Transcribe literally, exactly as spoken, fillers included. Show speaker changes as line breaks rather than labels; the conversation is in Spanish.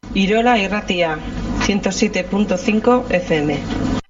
Irola Irratia, ciento siete punto cinco F M.